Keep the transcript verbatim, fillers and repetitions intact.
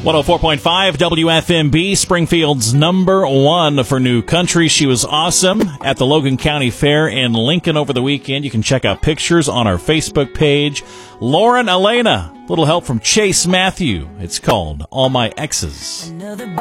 one oh four point five W F M B, Springfield's number one for new country. She was awesome at the Logan County Fair in Lincoln over the weekend. You can check out pictures on our Facebook page. Lauren Elena, little help from Chase Matthew. It's called All My Exes.